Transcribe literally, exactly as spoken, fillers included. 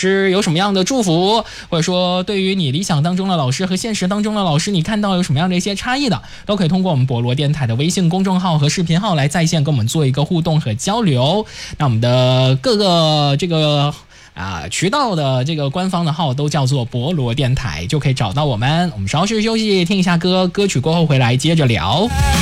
师有什么样的祝福，或者说对于你理想当中的老师和现实当中的老师，你看到有什么样的一些差异的，都可以通过我们博罗电台的微信公众号和视频号来在线跟我们做一个互动和交流。那我们的各个这个啊，渠道的这个官方的号都叫做博罗电台，就可以找到我们。我们稍事休息，听一下歌，歌曲过后回来接着聊。